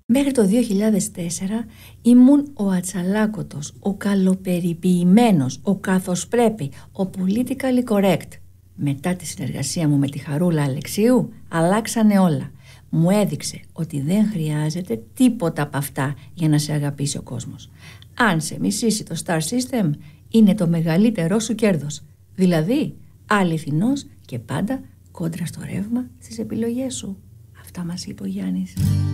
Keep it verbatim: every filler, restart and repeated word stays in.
Μέχρι το δύο χιλιάδες τέσσερα ήμουν ο ατσαλάκωτος, ο καλοπεριποιημένος, ο καθώς πρέπει, ο politically correct. Μετά τη συνεργασία μου με τη Χαρούλα Αλεξίου, αλλάξανε όλα. Μου έδειξε ότι δεν χρειάζεται τίποτα από αυτά για να σε αγαπήσει ο κόσμος. Αν σε μισήσει το Star System, είναι το μεγαλύτερό σου κέρδος. Δηλαδή, αληθινός και πάντα κόντρα στο ρεύμα στις επιλογές σου. Αυτά μας είπε ο Γιάννης.